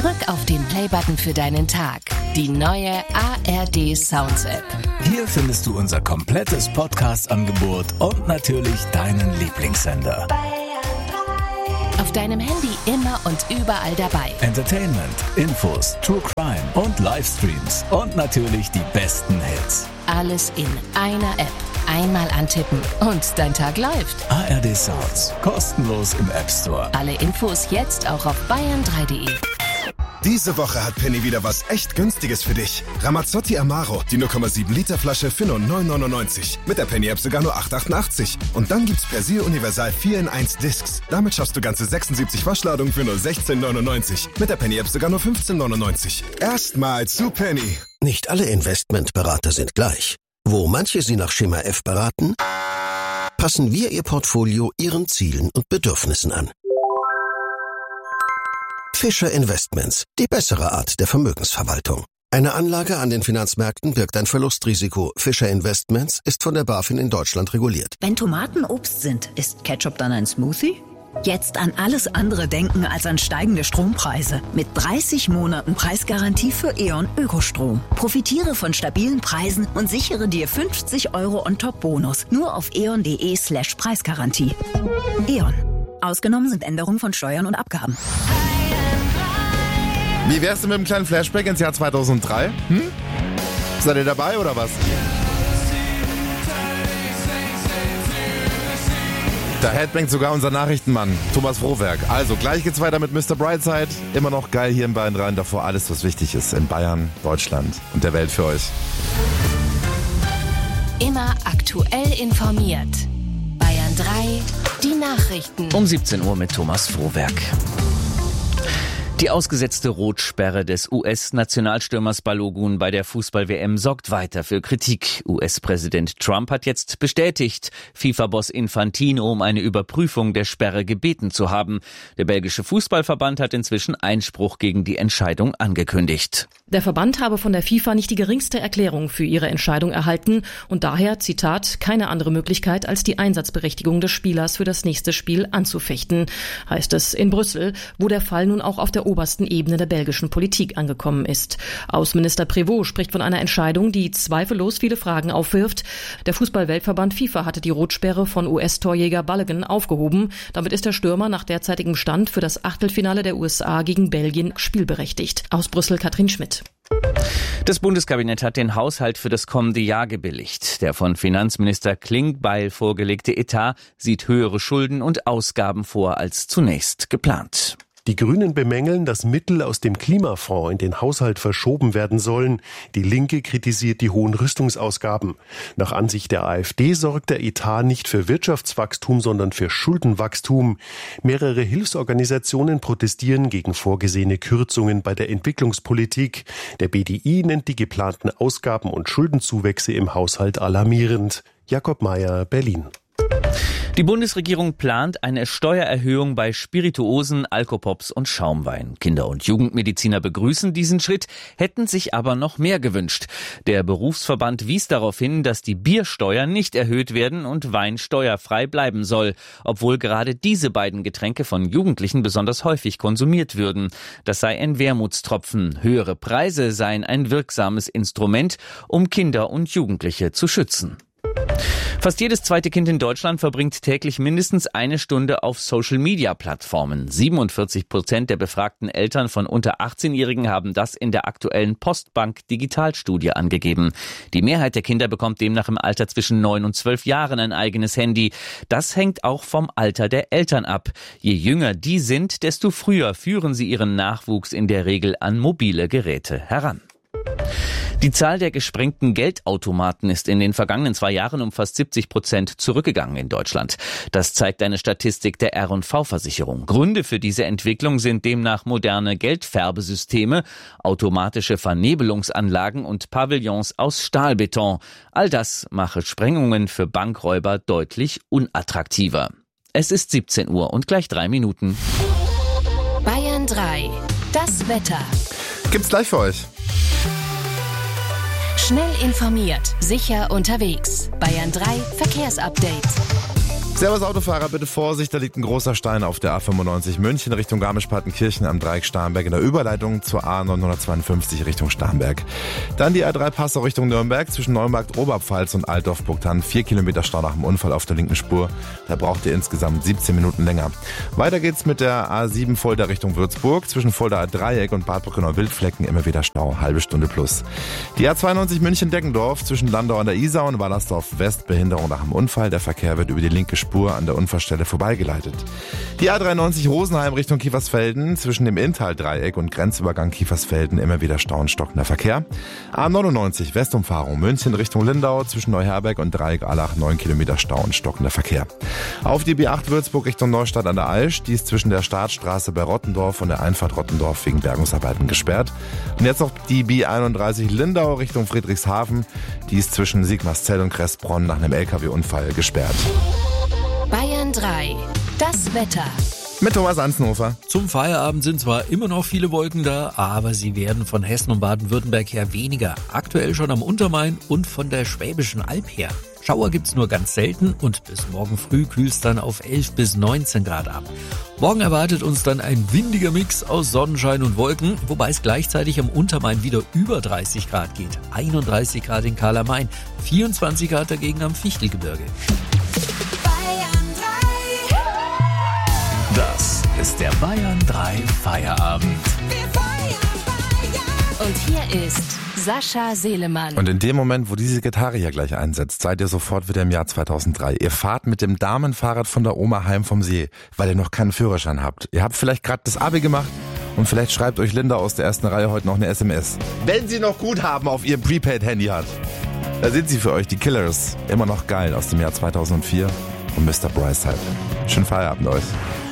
Drück auf den Play-Button für deinen Tag. Die neue ARD Sounds App. Hier findest du unser komplettes Podcast-Angebot und natürlich deinen Lieblingssender. Auf deinem Handy immer und überall dabei. Entertainment, Infos, True Crime und Livestreams und natürlich die besten Hits. Alles in einer App. Einmal antippen und dein Tag läuft. ARD Sounds. Kostenlos im App Store. Alle Infos jetzt auch auf bayern3.de. Diese Woche hat Penny wieder was echt Günstiges für dich. Ramazzotti Amaro, die 0,7 Liter Flasche für nur 9,99. Mit der Penny-App sogar nur 8,88. Und dann gibt's Persil Universal 4 in 1 Discs. Damit schaffst du ganze 76 Waschladungen für nur 16,99. Mit der Penny-App sogar nur 15,99. Erstmal zu Penny. Nicht alle Investmentberater sind gleich. Wo manche Sie nach Schema F beraten, passen wir Ihr Portfolio Ihren Zielen und Bedürfnissen an. Fischer Investments, die bessere Art der Vermögensverwaltung. Eine Anlage an den Finanzmärkten birgt ein Verlustrisiko. Fischer Investments ist von der BaFin in Deutschland reguliert. Wenn Tomaten Obst sind, ist Ketchup dann ein Smoothie? Jetzt an alles andere denken als an steigende Strompreise. Mit 30 Monaten Preisgarantie für E.ON Ökostrom. Profitiere von stabilen Preisen und sichere dir 50 € on top Bonus. Nur auf eon.de/Preisgarantie. E.ON. Ausgenommen sind Änderungen von Steuern und Abgaben. Wie wär's denn mit einem kleinen Flashback ins Jahr 2003? Seid ihr dabei oder was? Da headbangt sogar unser Nachrichtenmann, Thomas Frohwerk. Also, gleich geht's weiter mit Mr. Brightside. Immer noch geil hier in Bayern 3. Davor alles, was wichtig ist in Bayern, Deutschland und der Welt für euch. Immer aktuell informiert. Bayern 3, die Nachrichten. Um 17 Uhr mit Thomas Frohwerk. Die ausgesetzte Rotsperre des US-Nationalstürmers Balogun bei der Fußball-WM sorgt weiter für Kritik. US-Präsident Trump hat jetzt bestätigt, FIFA-Boss Infantino um eine Überprüfung der Sperre gebeten zu haben. Der belgische Fußballverband hat inzwischen Einspruch gegen die Entscheidung angekündigt. Der Verband habe von der FIFA nicht die geringste Erklärung für ihre Entscheidung erhalten und daher, Zitat, keine andere Möglichkeit als die Einsatzberechtigung des Spielers für das nächste Spiel anzufechten, heißt es in Brüssel, wo der Fall nun auch auf der obersten Ebene der belgischen Politik angekommen ist. Außenminister Prévost spricht von einer Entscheidung, die zweifellos viele Fragen aufwirft. Der Fußball-Weltverband FIFA hatte die Rotsperre von US-Torjäger Balogun aufgehoben. Damit ist der Stürmer nach derzeitigem Stand für das Achtelfinale der USA gegen Belgien spielberechtigt. Aus Brüssel Katrin Schmidt. Das Bundeskabinett hat den Haushalt für das kommende Jahr gebilligt. Der von Finanzminister Klingbeil vorgelegte Etat sieht höhere Schulden und Ausgaben vor als zunächst geplant. Die Grünen bemängeln, dass Mittel aus dem Klimafonds in den Haushalt verschoben werden sollen. Die Linke kritisiert die hohen Rüstungsausgaben. Nach Ansicht der AfD sorgt der Etat nicht für Wirtschaftswachstum, sondern für Schuldenwachstum. Mehrere Hilfsorganisationen protestieren gegen vorgesehene Kürzungen bei der Entwicklungspolitik. Der BDI nennt die geplanten Ausgaben und Schuldenzuwächse im Haushalt alarmierend. Jakob Mayer, Berlin. Die Bundesregierung plant eine Steuererhöhung bei Spirituosen, Alkopops und Schaumwein. Kinder- und Jugendmediziner begrüßen diesen Schritt, hätten sich aber noch mehr gewünscht. Der Berufsverband wies darauf hin, dass die Biersteuer nicht erhöht werden und Wein steuerfrei bleiben soll, obwohl gerade diese beiden Getränke von Jugendlichen besonders häufig konsumiert würden. Das sei ein Wermutstropfen. Höhere Preise seien ein wirksames Instrument, um Kinder und Jugendliche zu schützen. Fast jedes zweite Kind in Deutschland verbringt täglich mindestens eine Stunde auf Social-Media-Plattformen. 47% der befragten Eltern von unter 18-Jährigen haben das in der aktuellen Postbank-Digitalstudie angegeben. Die Mehrheit der Kinder bekommt demnach im Alter zwischen 9 und 12 Jahren ein eigenes Handy. Das hängt auch vom Alter der Eltern ab. Je jünger die sind, desto früher führen sie ihren Nachwuchs in der Regel an mobile Geräte heran. Die Zahl der gesprengten Geldautomaten ist in den vergangenen 2 Jahren um fast 70% zurückgegangen in Deutschland. Das zeigt eine Statistik der R&V-Versicherung. Gründe für diese Entwicklung sind demnach moderne Geldfärbesysteme, automatische Vernebelungsanlagen und Pavillons aus Stahlbeton. All das mache Sprengungen für Bankräuber deutlich unattraktiver. Es ist 17 Uhr und gleich 3 Minuten. Bayern 3, das Wetter. Gibt's gleich für euch. Schnell informiert, sicher unterwegs. Bayern 3 Verkehrsupdate. Servus Autofahrer, bitte Vorsicht, da liegt ein großer Stein auf der A95 München Richtung Garmisch-Partenkirchen am Dreieck Starnberg in der Überleitung zur A952 Richtung Starnberg. Dann die A3 Passau Richtung Nürnberg zwischen Neumarkt Oberpfalz und Altdorf-Burgthann. 4 Kilometer Stau nach dem Unfall auf der linken Spur. Da braucht ihr insgesamt 17 Minuten länger. Weiter geht's mit der A7 Fulda Richtung Würzburg. Zwischen Fuldaer Dreieck und Bad Brückenau-Wildflecken immer wieder Stau, halbe Stunde plus. Die A92 München-Deggendorf zwischen Landau an der Isar und Wallersdorf West, Behinderung nach dem Unfall. Der Verkehr wird über die linke Spur an der Unfallstelle vorbeigeleitet. Die A93 Rosenheim Richtung Kiefersfelden zwischen dem Inntal-Dreieck und Grenzübergang Kiefersfelden immer wieder Stau und stockender Verkehr. A99 Westumfahrung München Richtung Lindau zwischen Neuherberg und Dreieck-Allach 9 Kilometer Stau und stockender Verkehr. Auf die B8 Würzburg Richtung Neustadt an der Aisch, die ist zwischen der Startstraße bei Rottendorf und der Einfahrt Rottendorf wegen Bergungsarbeiten gesperrt. Und jetzt noch die B31 Lindau Richtung Friedrichshafen, die ist zwischen Sigmarszell und Kressbronn nach einem LKW-Unfall gesperrt. Bayern 3. Das Wetter. Mit Thomas Ansnhofer. Zum Feierabend sind zwar immer noch viele Wolken da, aber sie werden von Hessen und Baden-Württemberg her weniger. Aktuell schon am Untermain und von der Schwäbischen Alb her. Schauer gibt's nur ganz selten und bis morgen früh kühlt's dann auf 11 bis 19 Grad ab. Morgen erwartet uns dann ein windiger Mix aus Sonnenschein und Wolken, wobei es gleichzeitig am Untermain wieder über 30 Grad geht. 31 Grad in Karl am Main, 24 Grad dagegen am Fichtelgebirge. Das ist der Bayern 3 Feierabend. Und hier ist Sascha Selemann. Und in dem Moment, wo diese Gitarre hier gleich einsetzt, seid ihr sofort wieder im Jahr 2003. Ihr fahrt mit dem Damenfahrrad von der Oma heim vom See, weil ihr noch keinen Führerschein habt. Ihr habt vielleicht gerade das Abi gemacht und vielleicht schreibt euch Linda aus der ersten Reihe heute noch eine SMS. Wenn sie noch Guthaben auf ihrem Prepaid-Handy hat. Da sind sie für euch, die Killers. Immer noch geil aus dem Jahr 2004 und Mr. Brightside. Schönen Feierabend euch.